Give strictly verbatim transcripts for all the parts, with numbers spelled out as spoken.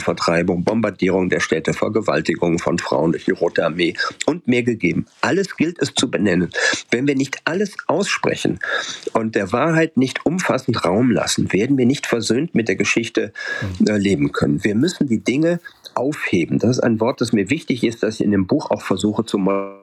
Zwangsvertreibung, Bombardierung der Städte, Vergewaltigung von Frauen durch die Rote Armee und mehr gegeben. Alles gilt es zu benennen. Wenn wir nicht alles aussprechen und der Wahrheit nicht umfassend Raum lassen, werden wir nicht versöhnt mit der Geschichte äh, leben können. Wir müssen die Dinge aufheben. Das ist ein Wort, das mir wichtig ist, das ich in dem Buch auch versuche zu machen.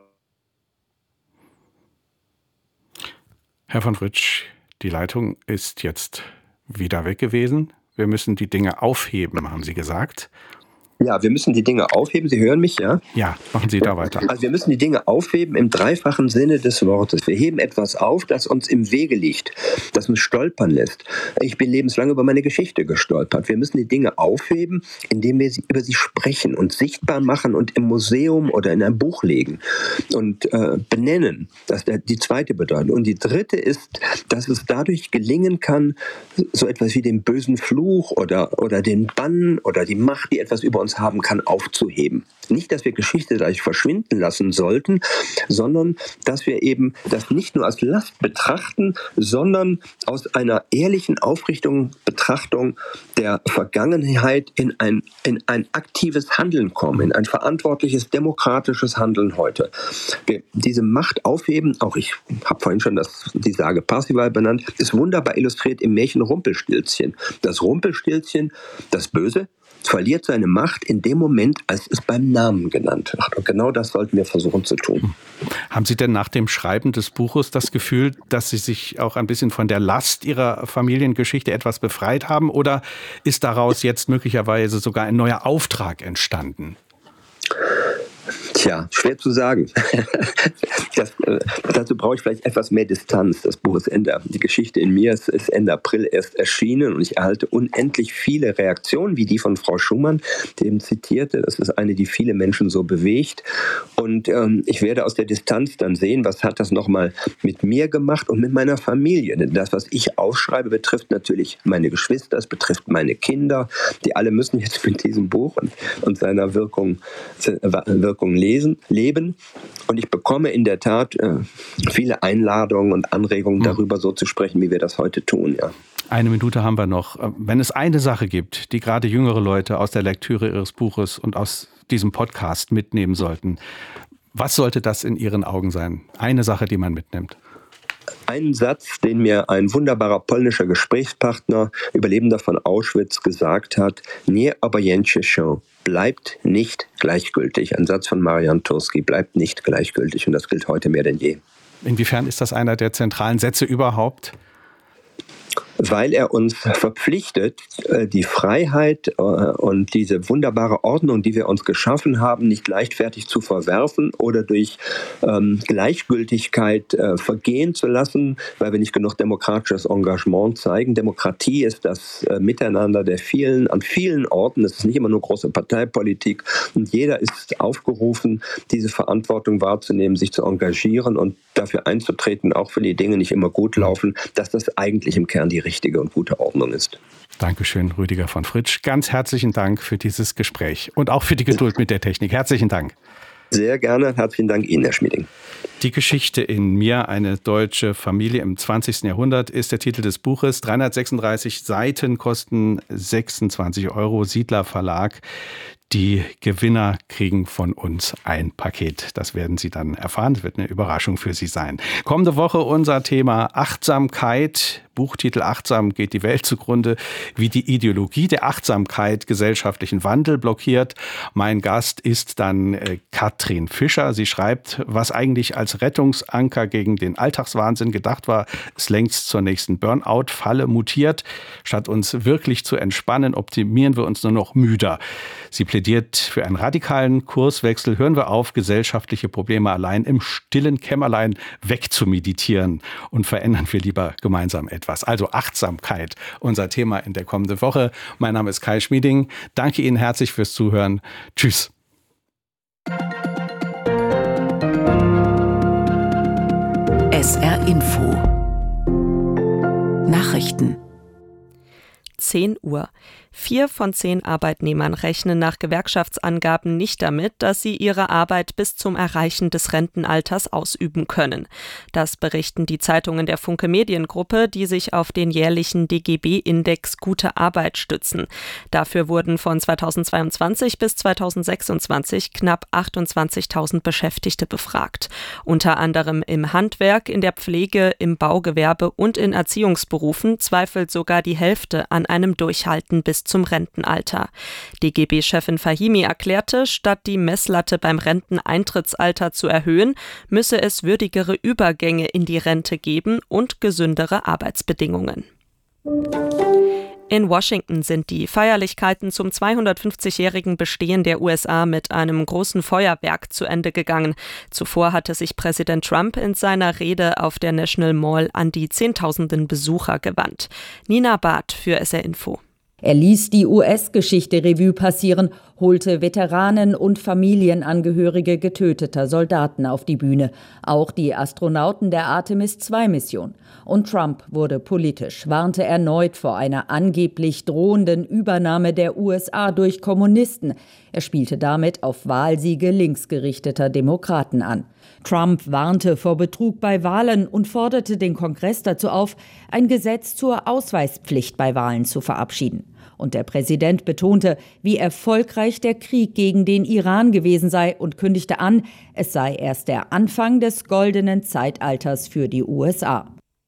Herr von Fritsch, die Leitung ist jetzt wieder weg gewesen. Wir müssen die Dinge aufheben, haben Sie gesagt. Ja, wir müssen die Dinge aufheben. Sie hören mich, ja? Ja, machen Sie da weiter. Also wir müssen die Dinge aufheben im dreifachen Sinne des Wortes. Wir heben etwas auf, das uns im Wege liegt, das uns stolpern lässt. Ich bin lebenslang über meine Geschichte gestolpert. Wir müssen die Dinge aufheben, indem wir sie, über sie sprechen und sichtbar machen und im Museum oder in ein Buch legen und äh, benennen. Das ist die zweite Bedeutung. Und die dritte ist, dass es dadurch gelingen kann, so etwas wie den bösen Fluch oder, oder den Bann oder die Macht, die etwas über uns haben kann, aufzuheben. Nicht, dass wir Geschichte gleich verschwinden lassen sollten, sondern dass wir eben das nicht nur als Last betrachten, sondern aus einer ehrlichen Aufrichtung, Betrachtung der Vergangenheit in ein, in ein aktives Handeln kommen, in ein verantwortliches, demokratisches Handeln heute. Wir diese Macht aufheben, auch ich habe vorhin schon das, die Sage Parzival benannt, ist wunderbar illustriert im Märchen Rumpelstilzchen. Das Rumpelstilzchen, das Böse, verliert seine Macht in dem Moment, als es beim Namen genannt wird. Und genau das sollten wir versuchen zu tun. Haben Sie denn nach dem Schreiben des Buches das Gefühl, dass Sie sich auch ein bisschen von der Last Ihrer Familiengeschichte etwas befreit haben? Oder ist daraus jetzt möglicherweise sogar ein neuer Auftrag entstanden? Tja, schwer zu sagen. Das, äh, dazu brauche ich vielleicht etwas mehr Distanz. Das Buch ist Ende, die Geschichte in mir ist, ist Ende April erst erschienen und ich erhalte unendlich viele Reaktionen, wie die von Frau Schumann, die eben zitierte. Das ist eine, die viele Menschen so bewegt. Und ähm, ich werde aus der Distanz dann sehen, was hat das nochmal mit mir gemacht und mit meiner Familie. Denn das, was ich aufschreibe, betrifft natürlich meine Geschwister, es betrifft meine Kinder. Die alle müssen jetzt mit diesem Buch und, und seiner Wirkung, Wirkung lesen, leben. Und ich bekomme in der Tat äh, viele Einladungen und Anregungen darüber, so zu sprechen, wie wir das heute tun. Ja. Eine Minute haben wir noch. Wenn es eine Sache gibt, die gerade jüngere Leute aus der Lektüre Ihres Buches und aus diesem Podcast mitnehmen sollten, was sollte das in Ihren Augen sein? Eine Sache, die man mitnimmt. Einen Satz, den mir ein wunderbarer polnischer Gesprächspartner, Überlebender von Auschwitz, gesagt hat: Nie obojętnie się, bleibt nicht gleichgültig. Ein Satz von Marian Turski, bleibt nicht gleichgültig. Und das gilt heute mehr denn je. Inwiefern ist das einer der zentralen Sätze überhaupt? Weil er uns verpflichtet, die Freiheit und diese wunderbare Ordnung, die wir uns geschaffen haben, nicht leichtfertig zu verwerfen oder durch ähm, Gleichgültigkeit äh, vergehen zu lassen, weil wir nicht genug demokratisches Engagement zeigen. Demokratie ist das äh, Miteinander der vielen, an vielen Orten. Es ist nicht immer nur große Parteipolitik. Und jeder ist aufgerufen, diese Verantwortung wahrzunehmen, sich zu engagieren und dafür einzutreten, auch wenn die Dinge nicht immer gut laufen, dass das eigentlich im Kern die richtige und gute Ordnung ist. Dankeschön, Rüdiger von Fritsch. Ganz herzlichen Dank für dieses Gespräch und auch für die Geduld mit der Technik. Herzlichen Dank. Sehr gerne. Herzlichen Dank Ihnen, Herr Schmieding. Die Geschichte in mir, eine deutsche Familie im zwanzigsten Jahrhundert, ist der Titel des Buches. dreihundertsechsunddreißig Seiten, kosten sechsundzwanzig Euro, Siedler Verlag. Die Gewinner kriegen von uns ein Paket. Das werden Sie dann erfahren. Das wird eine Überraschung für Sie sein. Kommende Woche unser Thema Achtsamkeit. Buchtitel Achtsam geht die Welt zugrunde, wie die Ideologie der Achtsamkeit gesellschaftlichen Wandel blockiert. Mein Gast ist dann äh, Katrin Fischer. Sie schreibt, was eigentlich als Rettungsanker gegen den Alltagswahnsinn gedacht war, ist längst zur nächsten Burnout-Falle mutiert. Statt uns wirklich zu entspannen, optimieren wir uns nur noch müder. Sie plädiert für einen radikalen Kurswechsel. Hören wir auf, gesellschaftliche Probleme allein im stillen Kämmerlein wegzumeditieren und verändern wir lieber gemeinsam etwas. Also Achtsamkeit, unser Thema in der kommenden Woche. Mein Name ist Kai Schmieding. Danke Ihnen herzlich fürs Zuhören. Tschüss. S R Info Nachrichten. zehn Uhr. Vier von zehn Arbeitnehmern rechnen nach Gewerkschaftsangaben nicht damit, dass sie ihre Arbeit bis zum Erreichen des Rentenalters ausüben können. Das berichten die Zeitungen der Funke Mediengruppe, die sich auf den jährlichen D G B-Index Gute Arbeit stützen. Dafür wurden von zweitausendzweiundzwanzig bis zweitausendsechsundzwanzig knapp achtundzwanzigtausend Beschäftigte befragt. Unter anderem im Handwerk, in der Pflege, im Baugewerbe und in Erziehungsberufen zweifelt sogar die Hälfte an einem Durchhalten bis zum Rentenalter. D G B-Chefin Fahimi erklärte, statt die Messlatte beim Renteneintrittsalter zu erhöhen, müsse es würdigere Übergänge in die Rente geben und gesündere Arbeitsbedingungen. In Washington sind die Feierlichkeiten zum zweihundertfünfzigjährigen Bestehen der U S A mit einem großen Feuerwerk zu Ende gegangen. Zuvor hatte sich Präsident Trump in seiner Rede auf der National Mall an die Zehntausenden Besucher gewandt. Nina Barth für S R Info. Er ließ die U S-Geschichte Revue passieren, holte Veteranen und Familienangehörige getöteter Soldaten auf die Bühne, auch die Astronauten der Artemis zwei Mission. Und Trump wurde politisch, warnte erneut vor einer angeblich drohenden Übernahme der U S A durch Kommunisten. Er spielte damit auf Wahlsiege linksgerichteter Demokraten an. Trump warnte vor Betrug bei Wahlen und forderte den Kongress dazu auf, ein Gesetz zur Ausweispflicht bei Wahlen zu verabschieden. Und der Präsident betonte, wie erfolgreich der Krieg gegen den Iran gewesen sei und kündigte an, es sei erst der Anfang des goldenen Zeitalters für die U S A.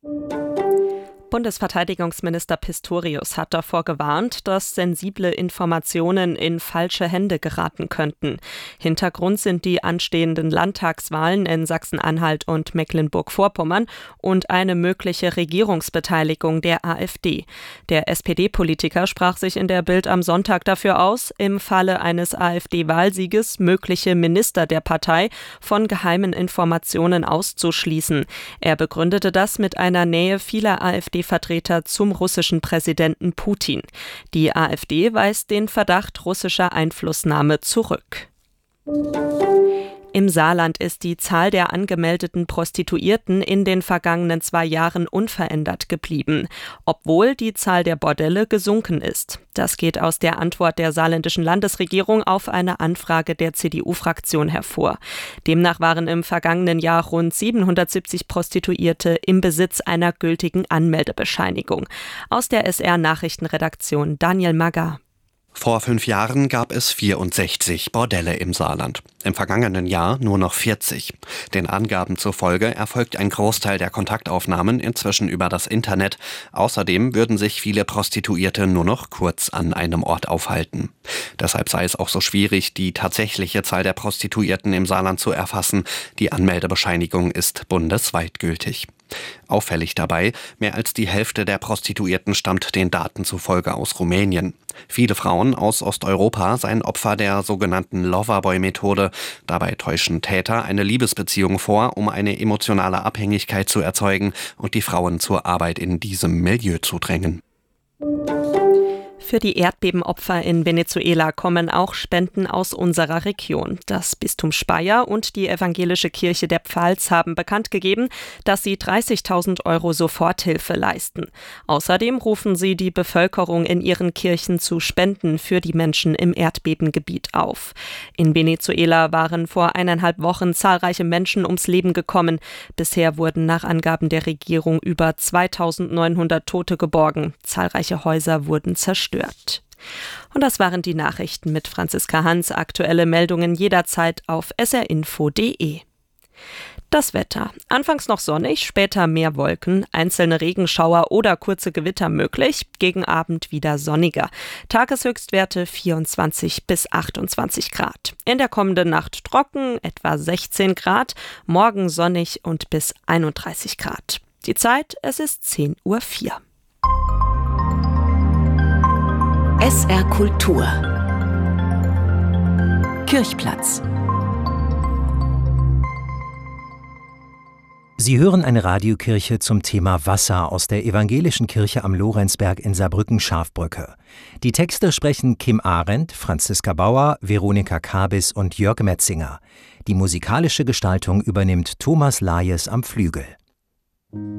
Bundesverteidigungsminister Pistorius hat davor gewarnt, dass sensible Informationen in falsche Hände geraten könnten. Hintergrund sind die anstehenden Landtagswahlen in Sachsen-Anhalt und Mecklenburg-Vorpommern und eine mögliche Regierungsbeteiligung der AfD. Der S P D-Politiker sprach sich in der Bild am Sonntag dafür aus, im Falle eines AfD-Wahlsieges mögliche Minister der Partei von geheimen Informationen auszuschließen. Er begründete das mit einer Nähe vieler AfD Vertreter zum russischen Präsidenten Putin. Die AfD weist den Verdacht russischer Einflussnahme zurück. Im Saarland ist die Zahl der angemeldeten Prostituierten in den vergangenen zwei Jahren unverändert geblieben, obwohl die Zahl der Bordelle gesunken ist. Das geht aus der Antwort der saarländischen Landesregierung auf eine Anfrage der C D U-Fraktion hervor. Demnach waren im vergangenen Jahr rund siebenhundertsiebzig Prostituierte im Besitz einer gültigen Anmeldebescheinigung. Aus der S R-Nachrichtenredaktion Daniel Magar. Vor fünf Jahren gab es vierundsechzig Bordelle im Saarland. Im vergangenen Jahr nur noch vierzig. Den Angaben zufolge erfolgt ein Großteil der Kontaktaufnahmen inzwischen über das Internet. Außerdem würden sich viele Prostituierte nur noch kurz an einem Ort aufhalten. Deshalb sei es auch so schwierig, die tatsächliche Zahl der Prostituierten im Saarland zu erfassen. Die Anmeldebescheinigung ist bundesweit gültig. Auffällig dabei, mehr als die Hälfte der Prostituierten stammt den Daten zufolge aus Rumänien. Viele Frauen aus Osteuropa seien Opfer der sogenannten Loverboy-Methode. Dabei täuschen Täter eine Liebesbeziehung vor, um eine emotionale Abhängigkeit zu erzeugen und die Frauen zur Arbeit in diesem Milieu zu drängen. Für die Erdbebenopfer in Venezuela kommen auch Spenden aus unserer Region. Das Bistum Speyer und die Evangelische Kirche der Pfalz haben bekannt gegeben, dass sie dreißigtausend Euro Soforthilfe leisten. Außerdem rufen sie die Bevölkerung in ihren Kirchen zu Spenden für die Menschen im Erdbebengebiet auf. In Venezuela waren vor eineinhalb Wochen zahlreiche Menschen ums Leben gekommen. Bisher wurden nach Angaben der Regierung über zweitausendneunhundert Tote geborgen. Zahlreiche Häuser wurden zerstört. Und das waren die Nachrichten mit Franziska Hans. Aktuelle Meldungen jederzeit auf s r info punkt d e. Das Wetter. Anfangs noch sonnig, später mehr Wolken, einzelne Regenschauer oder kurze Gewitter möglich, gegen Abend wieder sonniger. Tageshöchstwerte vierundzwanzig bis achtundzwanzig Grad. In der kommenden Nacht trocken, etwa sechzehn Grad, morgen sonnig und bis einunddreißig Grad. Die Zeit, es ist zehn Uhr vier. S R Kultur Kirchplatz. Sie hören eine Radiokirche zum Thema Wasser aus der Evangelischen Kirche am Lorenzberg in Saarbrücken-Scharfbrücke. Die Texte sprechen Kim Arendt, Franziska Bauer, Veronika Kabis und Jörg Metzinger. Die musikalische Gestaltung übernimmt Thomas Lajes am Flügel.